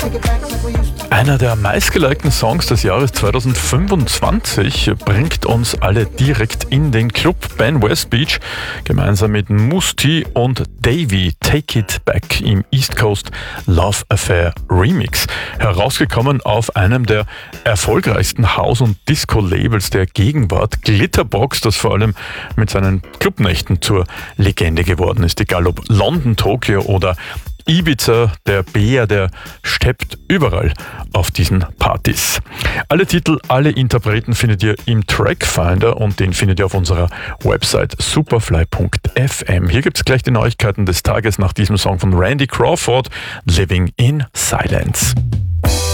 Einer der meistgelikten Songs des Jahres 2025 bringt uns alle direkt in den Club. Ben Westbeach gemeinsam mit Musti und Davey, Take It Back im East Coast Love Affair Remix. Herausgekommen auf einem der erfolgreichsten House- und Disco-Labels der Gegenwart, Glitterbox, das vor allem mit seinen Clubnächten zur Legende geworden ist. Egal ob London, Tokio oder Ibiza, der Bär, der steppt überall auf diesen Partys. Alle Titel, alle Interpreten findet ihr im Trackfinder und den findet ihr auf unserer Website superfly.fm. Hier gibt's gleich die Neuigkeiten des Tages nach diesem Song von Randy Crawford, Living in Silence.